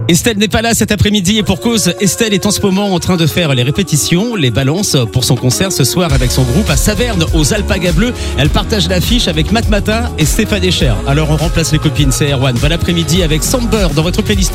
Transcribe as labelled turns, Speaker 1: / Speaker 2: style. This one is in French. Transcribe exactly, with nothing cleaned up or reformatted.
Speaker 1: Estelle n'est pas là cet après-midi et pour cause, Estelle est en ce moment en train de faire les répétitions, les balances pour son concert ce soir avec son groupe à Saverne aux Alpagas Bleus. Elle partage l'affiche avec Matmata et Stéphane Echer. Alors on remplace les copines, c'est Erwan. Bon après-midi avec Samber dans votre playlist.